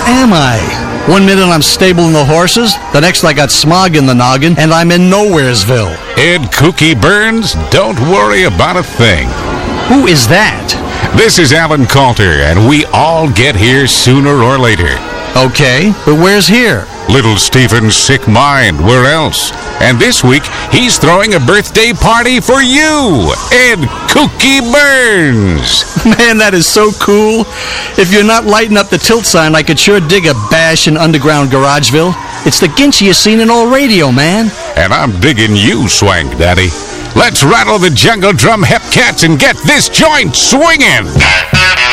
am I? 1 minute I'm stabling the horses, the next I got smog in the noggin, and I'm in Nowheresville. Ed Kooky Burns, don't worry about a thing. Who is that? This is Alan Coulter, and we all get here sooner or later. Okay, but where's here? Little Stephen's sick mind, where else? And this week, he's throwing a birthday party for you, Ed Kooky Burns. Man, that is so cool. If you're not lighting up the tilt sign, I could sure dig a bash in underground Garageville. It's the ginchiest scene in all radio, man. And I'm digging you, Swank Daddy. Let's rattle the jungle drum, Hepcats, and get this joint swinging.